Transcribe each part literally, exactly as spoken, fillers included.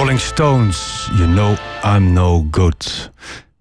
Rolling Stones, You Know I'm No Good.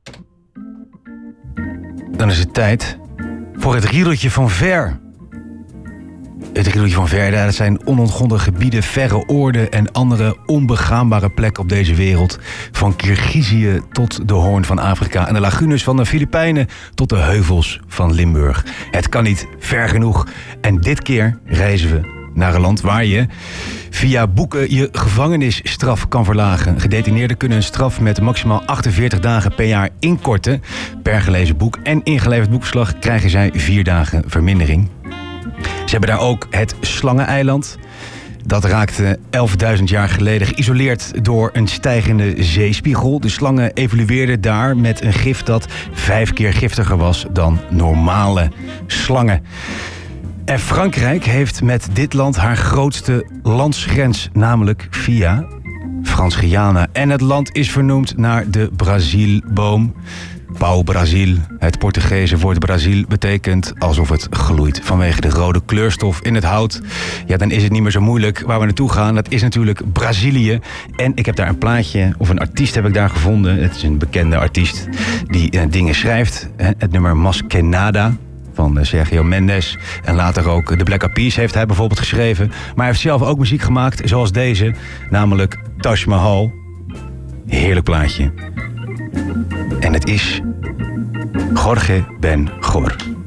Dan is het tijd voor het riedeltje van ver. Het riedeltje van ver, dat zijn onontgonnen gebieden, verre oorden en andere onbegaanbare plekken op deze wereld. Van Kirgizië tot de Hoorn van Afrika en de lagunes van de Filipijnen tot de heuvels van Limburg. Het kan niet ver genoeg. En dit keer reizen we naar een land waar je via boeken je gevangenisstraf kan verlagen. Gedetineerden kunnen een straf met maximaal achtenveertig dagen per jaar inkorten. Per gelezen boek en ingeleverd boekverslag krijgen zij vier dagen vermindering. Ze hebben daar ook het Slangeneiland. Dat raakte elfduizend jaar geleden geïsoleerd door een stijgende zeespiegel. De slangen evolueerden daar met een gif dat vijf keer giftiger was dan normale slangen. En Frankrijk heeft met dit land haar grootste landsgrens, namelijk via Frans-Guyana. En het land is vernoemd naar de Brazilboom. Pau Brasil. Het Portugese woord Brazil betekent alsof het gloeit. Vanwege de rode kleurstof in het hout. Ja, dan is het niet meer zo moeilijk waar we naartoe gaan. Dat is natuurlijk Brazilië. En ik heb daar een plaatje, of een artiest heb ik daar gevonden. Het is een bekende artiest die uh, dingen schrijft. Het nummer Mas Que Nada van Sergio Mendes. En later ook de Black Eyed Peas heeft hij bijvoorbeeld geschreven. Maar hij heeft zelf ook muziek gemaakt, zoals deze. Namelijk Taj Mahal. Heerlijk plaatje. En het is Jorge Ben Gor.